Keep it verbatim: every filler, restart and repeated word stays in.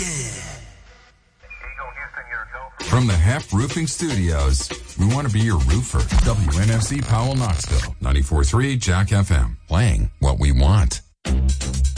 From the Hep Roofing Studios, we want to be your roofer. W N F C Powell, Knoxville, ninety-four point three Jack F M. Playing what we want.